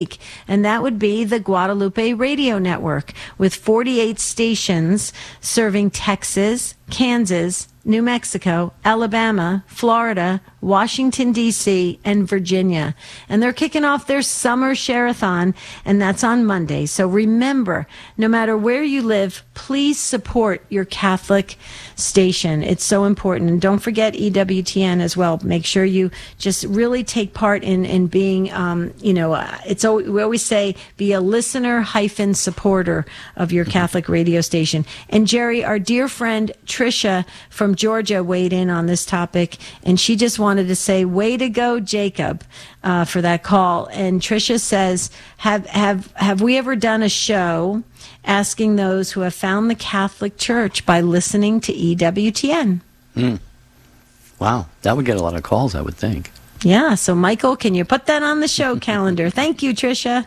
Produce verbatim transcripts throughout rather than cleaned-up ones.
And that would be the Guadalupe Radio Network with forty-eight stations serving Texas, Kansas, New Mexico, Alabama, Florida, Washington, D C, and Virginia. And they're kicking off their summer share-a-thon, and that's on Monday. So remember, no matter where you live, please support your Catholic station. It's so important. And don't forget E W T N as well. Make sure you just really take part in, in being, um, you know, uh, it's always, we always say, be a listener hyphen supporter of your Catholic radio station. And Jerry, our dear friend Tricia from Georgia weighed in on this topic, and she just wanted to say, way to go, Jacob, uh, for that call. And Tricia says, have, have, have we ever done a show asking those who have found the Catholic Church by listening to E W T N? Mm. Wow, that would get a lot of calls, I would think. Yeah, so Michael, can you put that on the show calendar? Thank you, Tricia.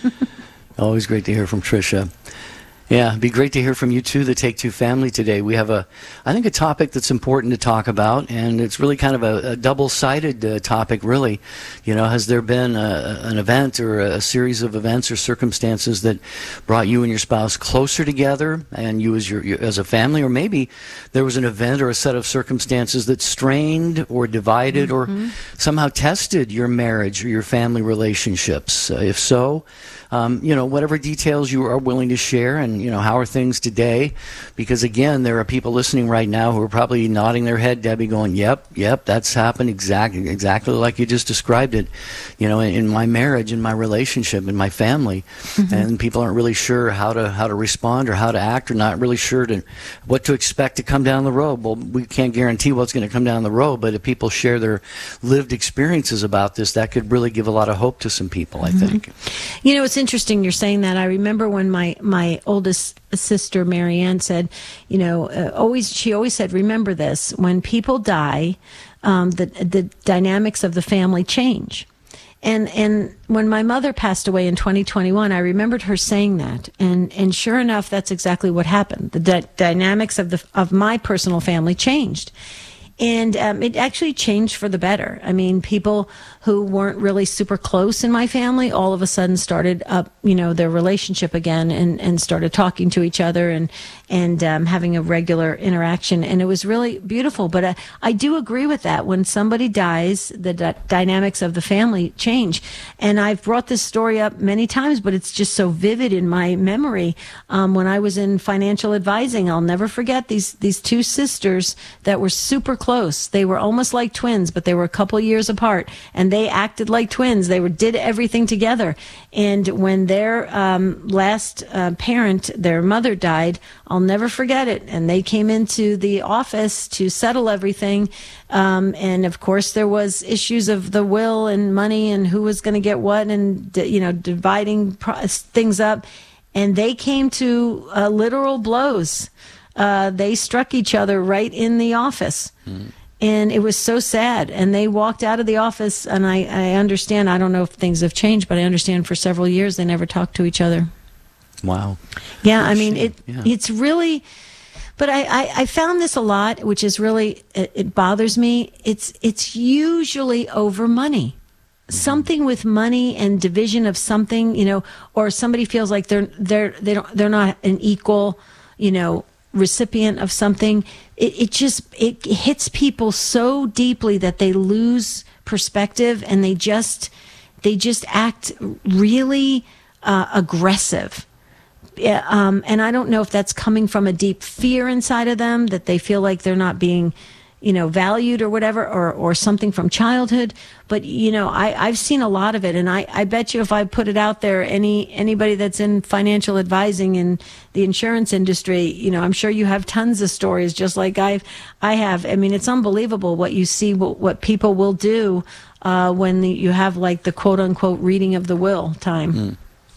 Always great to hear from Tricia. Yeah, it'd be great to hear from you too, the Take Two family today. We have a, I think, a topic that's important to talk about, and it's really kind of a, a double-sided uh, topic, really. You know, has there been a, an event or a series of events or circumstances that brought you and your spouse closer together, and you as your, your as a family, or maybe there was an event or a set of circumstances that strained or divided mm-hmm. or somehow tested your marriage or your family relationships? Uh, if so, um, you know, whatever details you are willing to share, and you know, how are things today? Because again, there are people listening right now who are probably nodding their head, Debbie, going, "Yep, yep, that's happened exactly, exactly like you just described it." You know, in, in my marriage, in my relationship, in my family, mm-hmm. and people aren't really sure how to how to respond or how to act, or not really sure to what to expect to come down the road. Well, we can't guarantee what's going to come down the road, but if people share their lived experiences about this, that could really give a lot of hope to some people, I mm-hmm. think. You know, it's interesting you're saying that. I remember when my my oldest sister Marianne said, you know, uh, always she always said, remember this: when people die, um, the the dynamics of the family change. And and when my mother passed away in twenty twenty-one, I remembered her saying that, and and sure enough, that's exactly what happened. The d- dynamics of the of my personal family changed. And um, it actually changed for the better. I mean, people who weren't really super close in my family all of a sudden started up, you know, their relationship again, and, and started talking to each other and and um, having a regular interaction. And it was really beautiful. But uh, I do agree with that. When somebody dies, the d- dynamics of the family change. And I've brought this story up many times, but it's just so vivid in my memory. Um, when I was in financial advising, I'll never forget these these two sisters that were super close. Close. They were almost like twins, but they were a couple years apart, and they acted like twins. They were did everything together. And when their um, last uh, parent, their mother, died, I'll never forget it. And they came into the office to settle everything. Um, and of course, there was issues of the will and money and who was going to get what, and you know, dividing pro- things up. And they came to uh, literal blows. Uh, they struck each other right in the office. Mm. And it was so sad. And they walked out of the office, and I, I understand, I don't know if things have changed, but I understand for several years they never talked to each other. Wow. Yeah, I mean, it yeah. it's really, but I, I, I found this a lot, which is really, it, it bothers me. It's it's usually over money. Mm-hmm. Something with money and division of something, you know, or somebody feels like they're they're they don't they're not an equal, you know, recipient of something. It, it just it hits people so deeply that they lose perspective, and they just they just act really uh, aggressive. Yeah, um, and I don't know if that's coming from a deep fear inside of them, that they feel like they're not being, you know, valued or whatever, or, or something from childhood. But, you know, I, I've seen a lot of it. And I, I bet you if I put it out there, any anybody that's in financial advising in the insurance industry, you know, I'm sure you have tons of stories just like I've, I have. I mean, it's unbelievable what you see, what, what people will do uh, when the, you have like the quote unquote reading of the will time. Mm.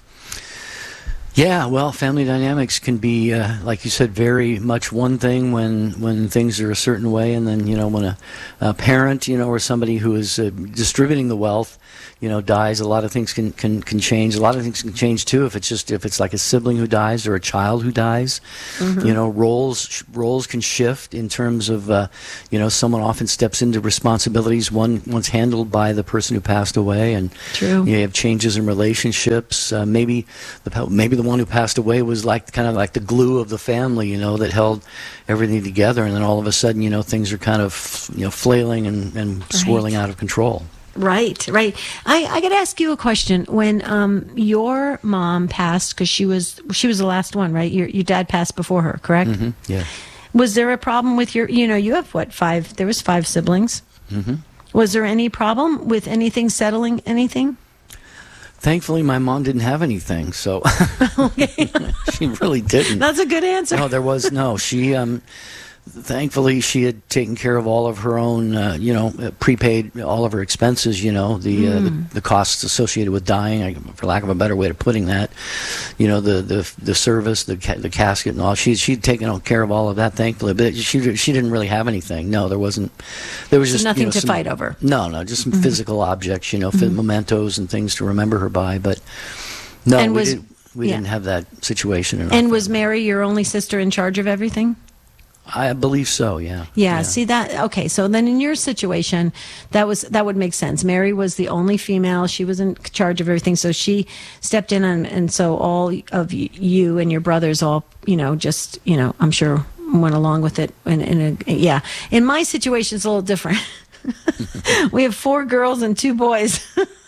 Yeah, well, family dynamics can be, uh, like you said, very much one thing when, when things are a certain way, and then, you know, when a, a parent, you know, or somebody who is uh, distributing the wealth you know, dies, a lot of things can, can, can change. A lot of things can change too if it's just if it's like a sibling who dies or a child who dies. Mm-hmm. You know, roles roles can shift in terms of uh, you know, someone often steps into responsibilities one once handled by the person who passed away, and True. you have changes in relationships. Uh, maybe the maybe the one who passed away was like kind of like the glue of the family, you know, that held everything together, and then all of a sudden, you know, things are kind of, you know, flailing and, and Right. swirling out of control. Right, right. I, I got to ask you a question. When um, your mom passed, because she was she was the last one, right? Your your dad passed before her, correct? Mm-hmm. Yeah. Was there a problem with your? You know, you have what, five? There was five siblings. Mm-hmm. Was there any problem with anything settling anything? Thankfully, my mom didn't have anything, so Okay, she really didn't. that's a good answer. No, there was no. She, um, thankfully, she had taken care of all of her own, uh, you know, uh, prepaid all of her expenses. You know, the, uh, the the costs associated with dying, I, for lack of a better way of putting that. You know, the the the service, the ca- the casket, and all. She she'd taken care of all of that, thankfully. But she she didn't really have anything. No, there wasn't. There was So just nothing you know, to some, fight over. No, no, just some mm-hmm. physical objects. You know, mm-hmm. mementos and things to remember her by. But no, and we, was, did, we yeah. didn't have that situation. In and was Mary your only sister in charge of everything? I believe so, yeah. yeah. Yeah. See that? Okay. So then in your situation, that was, that would make sense. Mary was the only female. She was in charge of everything. So she stepped in, and, and so all of y- you and your brothers all, you know, just, you know, I'm sure went along with it. And, and uh, yeah. In my situation, it's a little different. We have four girls and two boys.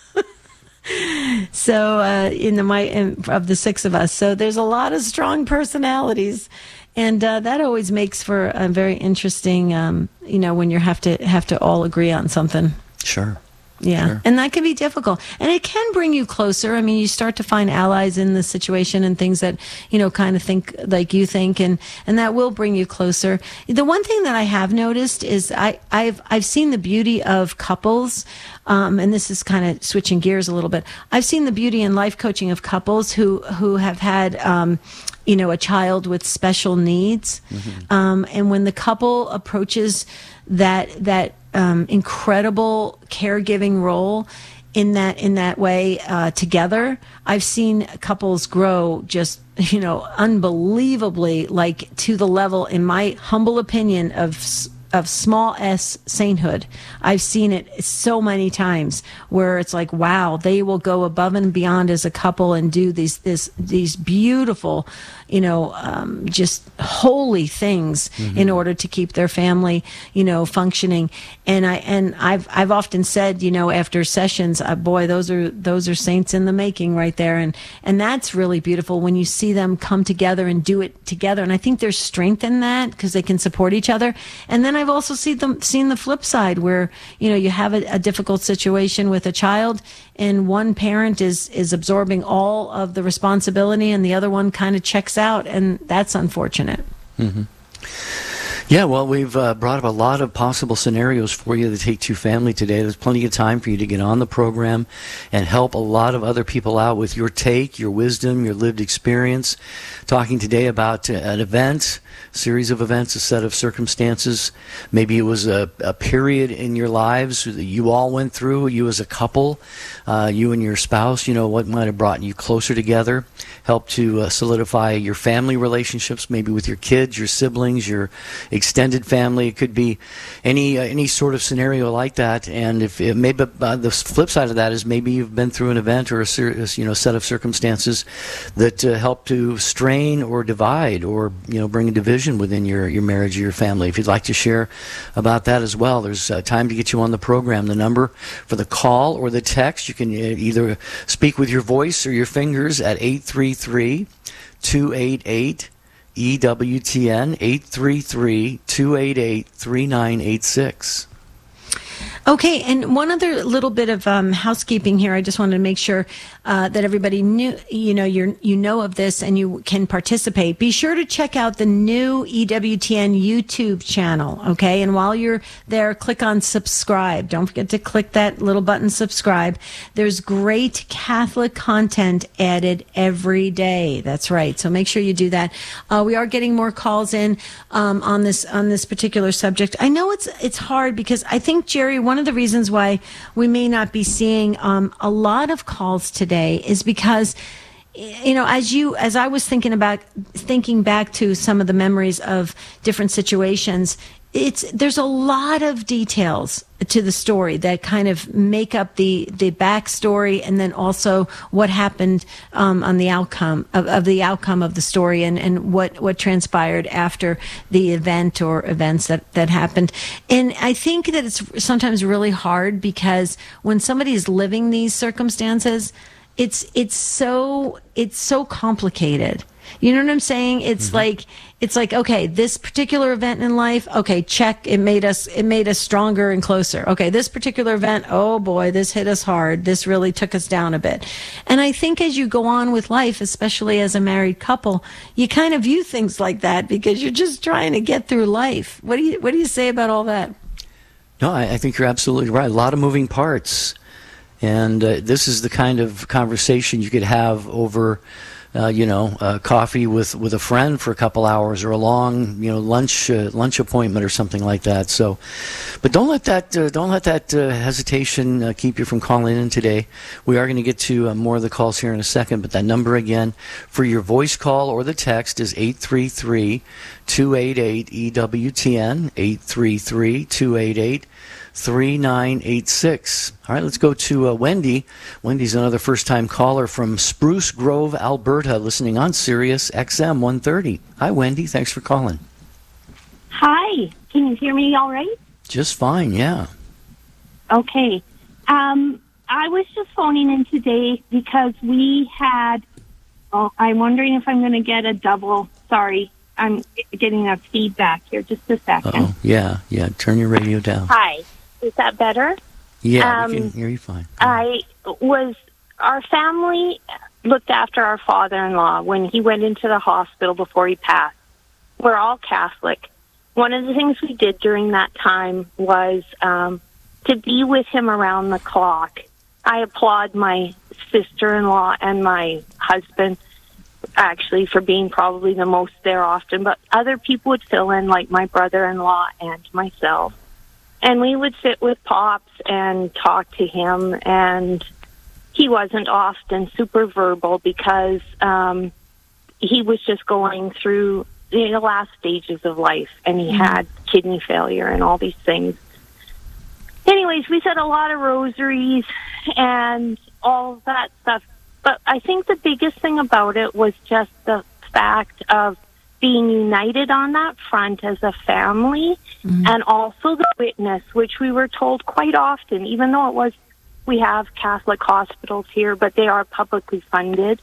So uh, in the my in, of the six of us, so there's a lot of strong personalities, and uh, that always makes for a very interesting. Um, you know, when you have to have to all agree on something. Sure. Yeah, Sure. and that can be difficult, and it can bring you closer. I mean, you start to find allies in the situation and things that, you know, kind of think like you think, and, and that will bring you closer. The one thing that I have noticed is I, I've I've seen the beauty of couples, um, and this is kind of switching gears a little bit. I've seen the beauty in life coaching of couples who who have had. Um, you know, a child with special needs. Mm-hmm. Um, and when the couple approaches that, that, um, incredible caregiving role in that, in that way, uh, together, I've seen couples grow just, you know, unbelievably, like to the level, in my humble opinion, of, of small s sainthood. I've seen it so many times where it's like, wow, they will go above and beyond as a couple and do these this these beautiful, you know, um, just holy things mm-hmm. in order to keep their family, you know, functioning. And I and I've I've often said, you know, after sessions, uh, boy, those are those are saints in the making right there. And and that's really beautiful when you see them come together and do it together. And I think there's strength in that because they can support each other. And then I've also seen them seen the flip side where, you know, you have a, a difficult situation with a child and one parent is is absorbing all of the responsibility and the other one kind of checks out, and that's unfortunate. Mm-hmm. Yeah, well, we've uh, brought up a lot of possible scenarios for you, the Take Two family, today. There's plenty of time for you to get on the program and help a lot of other people out with your take, your wisdom, your lived experience. Talking today about uh, an event, series of events, a set of circumstances. Maybe it was a, a period in your lives that you all went through, you as a couple, uh, you and your spouse, you know, what might have brought you closer together, help to uh, solidify your family relationships, maybe with your kids, your siblings, your extended family. It could be any uh, any sort of scenario like that. And if it, maybe uh, the flip side of that is maybe you've been through an event or a serious, you know, set of circumstances that uh, help to strain or divide or, you know, bring a division within your, your marriage or your family. If you'd like to share about that as well, there's uh, time to get you on the program. The number for the call or the text, you can uh, either speak with your voice or your fingers at eight three three, two eight eight, E W T N, eight three three, two eight eight, three nine eight six. Okay, and one other little bit of um, housekeeping here. I just wanted to make sure uh, that everybody knew, you know, you you know of this and you can participate. Be sure to check out the new E W T N YouTube channel, okay? And while you're there, click on subscribe. Don't forget to click that little button, subscribe. There's great Catholic content added every day. That's right. So make sure you do that. Uh, we are getting more calls in um, on this on this particular subject. I know it's it's hard because I think, Jerry, one one of the reasons why we may not be seeing um, a lot of calls today is because, you know, as you, as I was thinking about, thinking back to some of the memories of different situations, it's, there's a lot of details to the story that kind of make up the, the backstory, and then also what happened um, on the outcome of, of the outcome of the story, and, and what, what transpired after the event or events that, that happened. And I think that it's sometimes really hard because when somebody is living these circumstances, it's, it's so, it's so complicated. You know what I'm saying? It's mm-hmm. like, it's like, okay, this particular event in life, okay, check, it made us, it made us stronger and closer. Okay, this particular event, oh boy, this hit us hard. This really took us down a bit. And I think as you go on with life, especially as a married couple, you kind of view things like that because you're just trying to get through life. What do you, what do you say about all that? No, I, I think you're absolutely right. A lot of moving parts. And uh, this is the kind of conversation you could have over Uh, you know, uh, coffee with, with a friend for a couple hours, or a long, you know, lunch uh, lunch appointment or something like that. So, but don't let that uh, don't let that uh, hesitation uh, keep you from calling in today. We are going to get to uh, more of the calls here in a second, but that number again for your voice call or the text is eight three three, two eight eight, E W T N, eight three three, two eight eight, three nine eight six. All right, let's go to uh, Wendy. Wendy's another first-time caller from Spruce Grove, Alberta, listening on Sirius X M one thirty. Hi, Wendy. Thanks for calling. Hi. Can you hear me all right? Just fine, yeah. Okay. Um, I was just phoning in today because we had, oh, I'm wondering if I'm going to get a double, sorry, I'm getting a feedback here. Just a second. Oh, yeah, yeah. Turn your radio down. Hi. Is that better? Yeah, um, we can hear you fine. I was, our family looked after our father-in-law when he went into the hospital before he passed. We're all Catholic. One of the things we did during that time was um, to be with him around the clock. I applaud my sister-in-law and my husband, actually, for being probably the most there often, but other people would fill in, like my brother-in-law and myself. And we would sit with Pops and talk to him, and he wasn't often super verbal because um, he was just going through the last stages of life, and he mm-hmm. had kidney failure and all these things. Anyways, we said a lot of rosaries and all of that stuff. But I think the biggest thing about it was just the fact of being united on that front as a family, mm-hmm. and also the witness, which we were told quite often, even though it was, we have Catholic hospitals here, but they are publicly funded,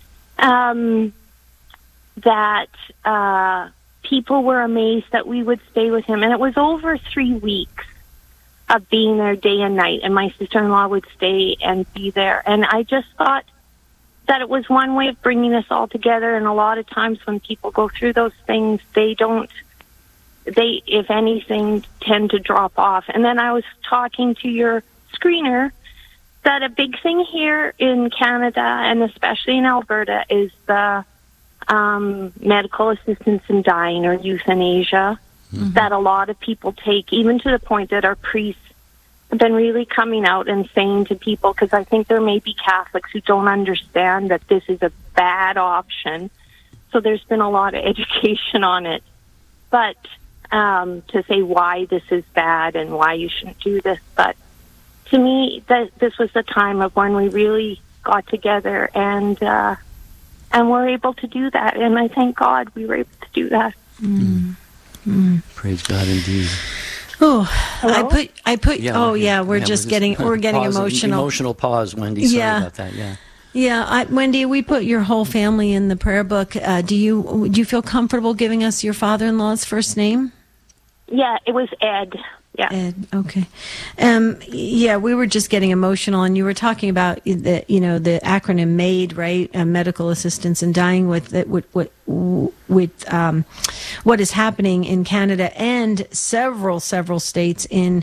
um, that uh, people were amazed that we would stay with him. And it was over three weeks of being there day and night, and my sister-in-law would stay and be there. And I just thought that it was one way of bringing us all together. And a lot of times when people go through those things, they don't, they, if anything, tend to drop off. And then I was talking to your screener that a big thing here in Canada, and especially in Alberta, is the um, medical assistance in dying, or euthanasia, mm-hmm. that a lot of people take, even to the point that our priests have been really coming out and saying to people, because I think there may be Catholics who don't understand that this is a bad option. So there's been a lot of education on it. But um, to say why this is bad and why you shouldn't do this. But to me, that this was the time of when we really got together and uh, and we're able to do that. And I thank God we were able to do that. Mm. Mm. Praise God indeed. Oh, Hello? I put, I put, Yeah, oh we're- yeah, we're yeah, just we're getting, we're getting pause, emotional. Emotional pause, Wendy. Sorry Yeah. about that. Yeah. Yeah, I, Wendy, we put your whole family in the prayer book. Uh, do you, do you feel comfortable giving us your father-in-law's first name? Yeah, it was Ed. Yeah. Ed, okay. Um, yeah, we were just getting emotional, and you were talking about the, you know, the acronym MAID, right? Uh, medical assistance in dying, with with with, with um, what is happening in Canada and several several states in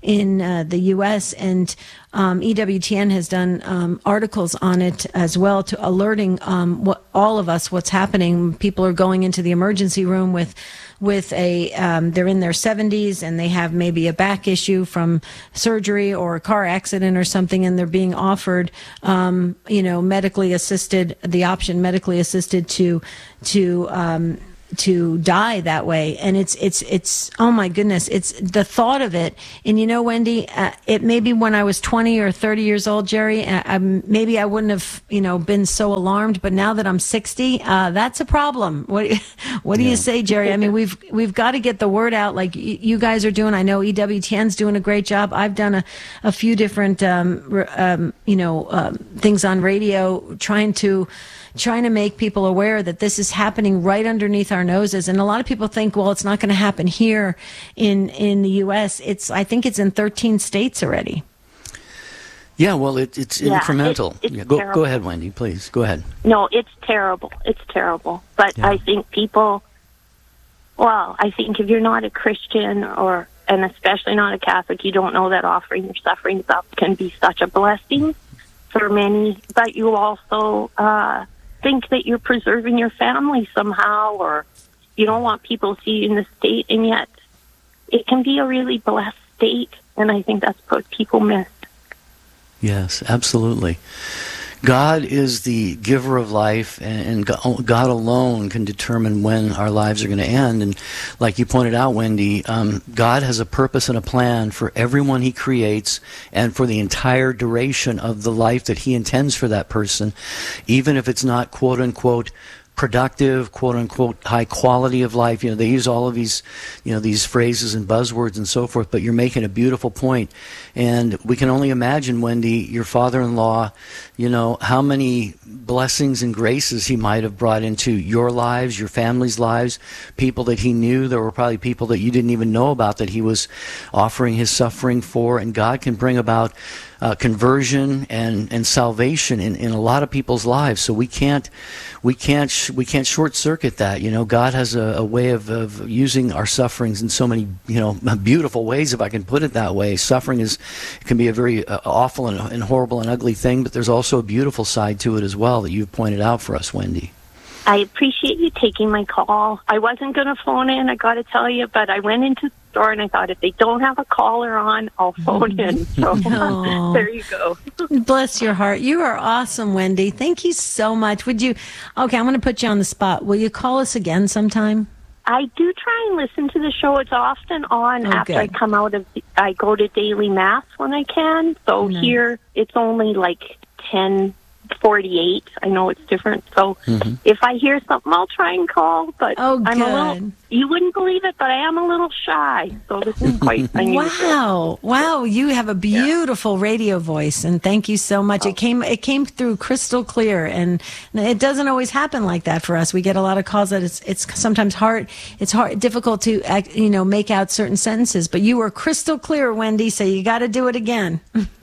in uh, the U S, and um, E W T N has done um, articles on it as well, to alerting um, what, all of us what's happening. People are going into the emergency room with with a um, they're in their seventies and they have maybe a back issue from surgery or a car accident or something, and they're being offered um, you know medically assisted the option medically assisted to to um, to die that way. And it's it's it's oh my goodness, it's the thought of it. And you know, Wendy, uh, it maybe when I was twenty or thirty years old, Jerry, I, I, maybe I wouldn't have you know been so alarmed, but now that I'm sixty, uh, that's a problem. What what do Yeah. you say, Jerry? I mean, we've we've got to get the word out like y- you guys are doing. I know E W T N's doing a great job. I've done a, a few different um, r- um, you know um, things on radio, trying to trying to make people aware that this is happening right underneath our noses. And a lot of people think, well, it's not going to happen here in in the U S. It's I think it's in thirteen states already. Yeah, well, it, it's Yeah, incremental. it's- it's yeah, go, terrible. go ahead, Wendy, please. Go ahead. No, it's terrible. It's terrible. But Yeah. I think people, well, I think if you're not a Christian or, and especially not a Catholic, you don't know that offering your sufferings up can be such a blessing for many. But you also uh, think that you're preserving your family somehow, or you don't want people to see you in the state, and yet it can be a really blessed state. And I think that's what people miss. Yes, absolutely. God is the giver of life, and and Go- God alone can determine when our lives are going to end. And like you pointed out, Wendy, um, God has a purpose and a plan for everyone He creates, and for the entire duration of the life that He intends for that person, even if it's not quote unquote productive, quote unquote high quality of life. You know, they use all of these, you know, these phrases and buzzwords and so forth, but you're making a beautiful point. And we can only imagine, Wendy, your father-in-law, you know, how many blessings and graces he might have brought into your lives, your family's lives, people that he knew. There were probably people that you didn't even know about that he was offering his suffering for. And God can bring about uh, conversion and, and salvation in, in a lot of people's lives. So we can't we can't sh- we can't short circuit that. You know, God has a, a way of, of using our sufferings in so many, you know, beautiful ways, if I can put it that way. Suffering is can be a very uh, awful and, and horrible and ugly thing, but there's also a beautiful side to it as well that you've pointed out for us, Wendy. I appreciate you taking my call. I wasn't going to phone in, I got to tell you, but I went into the store and I thought if they don't have a caller on, I'll phone in. So No. there you go. Bless your heart. You are awesome, Wendy. Thank you so much. Would you, okay, I'm going to put you on the spot. Will you call us again sometime? I do try and listen to the show. It's often on Oh, after good. I come out of, the, I go to daily mass when I can. So Nice. here it's only like ten forty-eight. I know it's different. So Mm-hmm. if I hear something, I'll try and call. But Oh, I'm a little, good. you wouldn't believe it, but I am a little shy. So this is quite unusual. Wow. Wow. You have a beautiful radio voice, and thank you so much. It came it came through crystal clear, and it doesn't always happen like that for us. We get a lot of calls that it's it's sometimes hard it's hard difficult to act, you know make out certain sentences, but you were crystal clear, Wendy, so you got to do it again.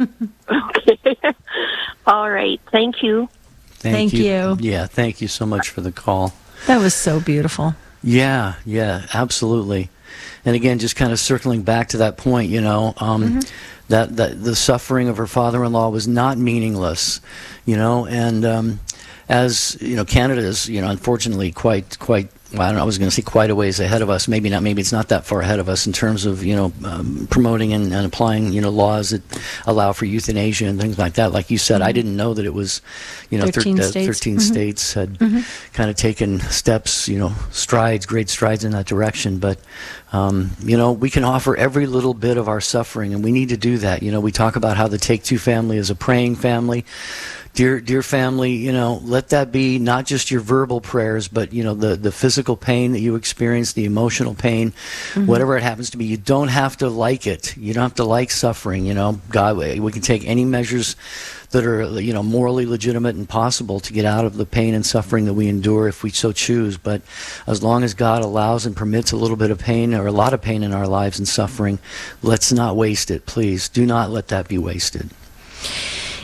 Okay. All right. Thank you. Thank you. Yeah, thank you so much for the call. That was so beautiful. Yeah, yeah, absolutely. And again, just kind of circling back to that point, you know, um, Mm-hmm. that, that the suffering of her father-in-law was not meaningless, you know, and um, as, you know, Canada is, you know, unfortunately quite, quite, well, I don't know, I was going to say quite a ways ahead of us. Maybe not, maybe it's not that far ahead of us in terms of, you know, um, promoting and, and applying, you know, laws that allow for euthanasia and things like that. Like you said, I didn't know that it was, you know, thirteen thir- uh, states. thirteen Mhm. states had kind of taken steps, you know, strides, great strides in that direction. But, um, you know, we can offer every little bit of our suffering, and we need to do that. You know, we talk about how the Take Two family is a praying family. Dear, dear family, you know, let that be not just your verbal prayers, but, you know, the, the physical pain that you experience, the emotional pain, whatever it happens to be. You don't have to like it. You don't have to like suffering, you know. God, we can take any measures that are, you know, morally legitimate and possible to get out of the pain and suffering that we endure if we so choose. But as long as God allows and permits a little bit of pain or a lot of pain in our lives and suffering, let's not waste it, please. Do not let that be wasted.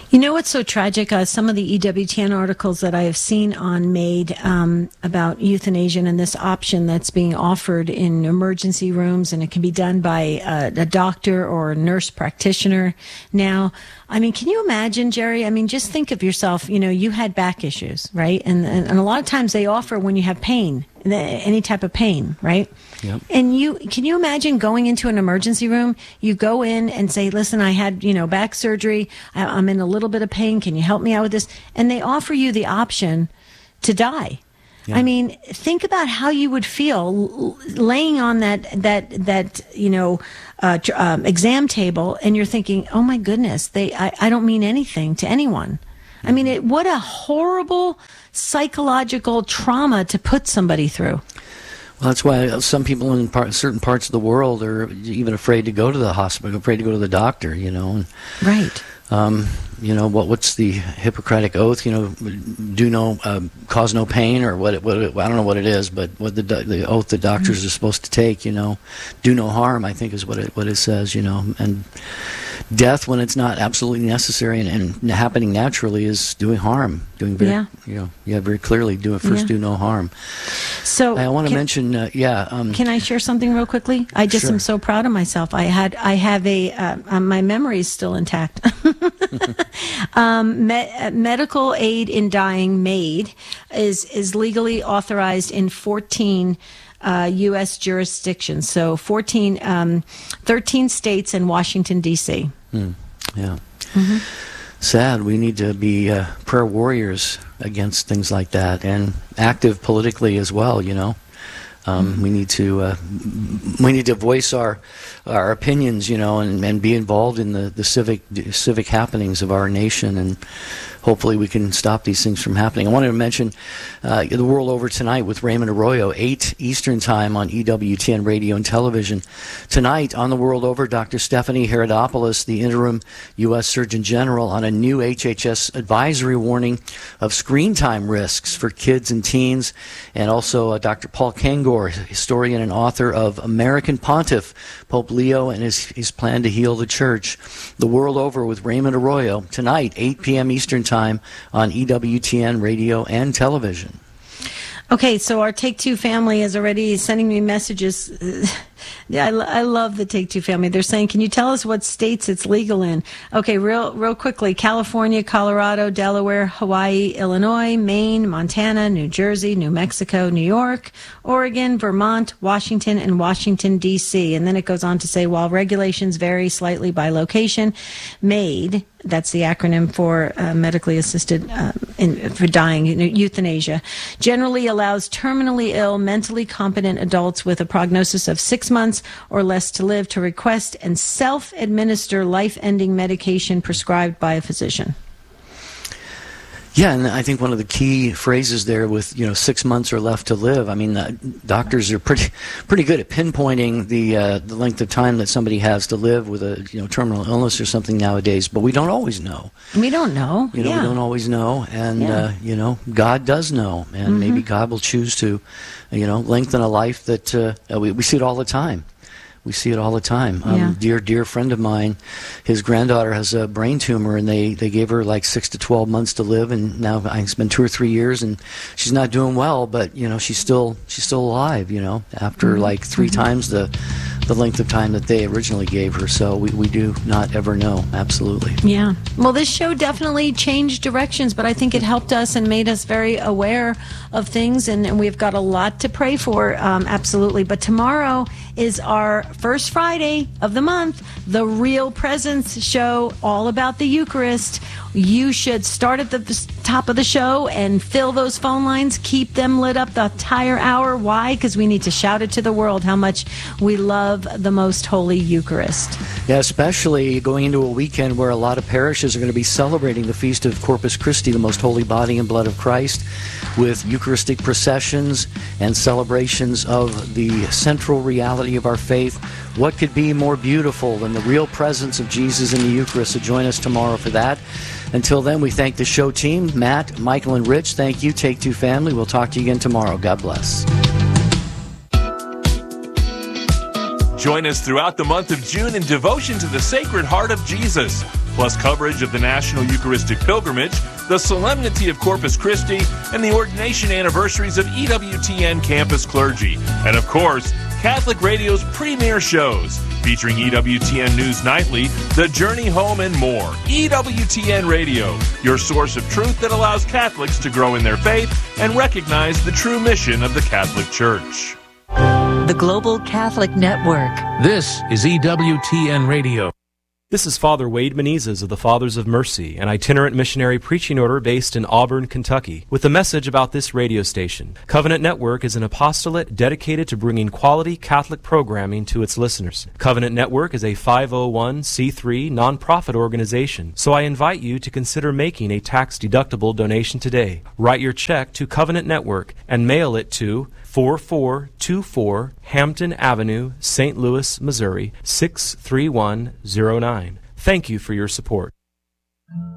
You know what's so tragic? Uh, some of the E W T N articles that I have seen on Made um, about euthanasia and this option that's being offered in emergency rooms, and it can be done by uh, a doctor or a nurse practitioner now. I mean, can you imagine, Jerry? I mean, just think of yourself, you know, you had back issues, right? And, and, and a lot of times they offer when you have pain, any type of pain, right? Yep. And you, can you imagine going into an emergency room? You go in and say, listen, I had, you know, back surgery. I, I'm in a little bit of pain. Can you help me out with this? And they offer you the option to die. Yeah. I mean, think about how you would feel laying on that, that, that, you know, uh, um, exam table, and you're thinking, oh my goodness, they, I, I don't mean anything to anyone. I mean, it, what a horrible psychological trauma to put somebody through. Well, that's why some people in part, certain parts of the world are even afraid to go to the hospital, afraid to go to the doctor, you know. And, right. Um, you know, what what's the Hippocratic oath, you know, do no, uh, cause no pain, or what, it, what it, I don't know what it is, but what the the oath the doctors mm-hmm. are supposed to take, you know, do no harm, I think is what it, what it says, you know. And death, when it's not absolutely necessary and, and happening naturally, is doing harm, doing very, yeah. you know, yeah, very clearly, do it first, yeah. do no harm. So I want to can, mention, uh, yeah. Um, can I share something real quickly? I just sure. am so proud of myself. I had, I have a, uh, uh, my memory is still intact. um, me- uh, medical aid in dying, MAID, is is legally authorized in fourteen uh, U S jurisdictions. So fourteen, um, thirteen states and Washington D C. Hmm. Yeah. Mm-hmm. Sad. We need to be uh, prayer warriors against things like that, and active politically as well. You know, um, mm-hmm. we need to uh, we need to voice our our opinions. You know, and, and be involved in the, the civic civic happenings of our nation, and hopefully we can stop these things from happening. I wanted to mention uh, The World Over tonight with Raymond Arroyo, eight Eastern Time on E W T N Radio and Television. Tonight on The World Over, Doctor Stephanie Herodopoulos, the interim U S Surgeon General, on a new H H S advisory warning of screen time risks for kids and teens, and also uh, Doctor Paul Kangor, historian and author of American Pontiff, Pope Leo and his, his plan to heal the church. The World Over with Raymond Arroyo, tonight, eight p.m. Eastern Time on E W T N Radio and Television. Okay, so our Take Two family is already sending me messages. Yeah, I, I love the Take Two family. They're saying, can you tell us what states it's legal in? Okay, real real quickly. California, Colorado, Delaware, Hawaii, Illinois, Maine, Montana, New Jersey, New Mexico, New York, Oregon, Vermont, Washington, and Washington, D C. And then it goes on to say, while regulations vary slightly by location, MAID, that's the acronym for uh, medically assisted um, in, for dying, you know, euthanasia, generally allows terminally ill, mentally competent adults with a prognosis of six months or less to live to request and self-administer life-ending medication prescribed by a physician. Yeah, and I think one of the key phrases there with, you know, six months or left to live, I mean, uh, doctors are pretty pretty good at pinpointing the uh, the length of time that somebody has to live with a, you know, terminal illness or something nowadays, but we don't always know. We don't know. You know, yeah. we don't always know, and, yeah. uh, you know, God does know, and mm-hmm. maybe God will choose to, you know, lengthen a life that uh, we, we see it all the time. We see it all the time. Um, Yeah. Dear, dear friend of mine, his granddaughter has a brain tumor, and they, they gave her like six to twelve months to live, and now it's been two or three years, and she's not doing well, but, you know, she's still she's still alive, you know, after Mm-hmm. like three Mm-hmm. times the the length of time that they originally gave her. So we, we do not ever know. Absolutely. Yeah. Well, this show definitely changed directions, but I think it helped us and made us very aware of things, and, and we've got a lot to pray for. Um, absolutely. But tomorrow is our first Friday of the month, the Real Presence show, all about the Eucharist. You should start at the top of the show and fill those phone lines, keep them lit up the entire hour. Why? Because we need to shout it to the world how much we love the most holy Eucharist. Yeah, especially going into a weekend where a lot of parishes are going to be celebrating the feast of Corpus Christi, the most holy body and blood of Christ, with Eucharistic processions and celebrations of the central reality of our faith. What could be more beautiful than the real presence of Jesus in the Eucharist? So join us tomorrow for that. Until then, we thank the show team, Matt, Michael, and Rich. Thank you, Take Two family. We'll talk to you again tomorrow. God bless. Join us throughout the month of June in devotion to the Sacred Heart of Jesus, plus coverage of the National Eucharistic Pilgrimage, the Solemnity of Corpus Christi, and the ordination anniversaries of E W T N campus clergy. And of course, Catholic Radio's premier shows, featuring E W T N News Nightly, The Journey Home, and more. E W T N Radio, your source of truth that allows Catholics to grow in their faith and recognize the true mission of the Catholic Church. The Global Catholic Network. This is E W T N Radio. This is Father Wade Menezes of the Fathers of Mercy, an itinerant missionary preaching order based in Auburn, Kentucky, with a message about this radio station. Covenant Network is an apostolate dedicated to bringing quality Catholic programming to its listeners. Covenant Network is a five oh one c three nonprofit organization, so I invite you to consider making a tax-deductible donation today. Write your check to Covenant Network and mail it to four four two four Hampton Avenue, Saint Louis, Missouri, six three one zero nine. Thank you for your support.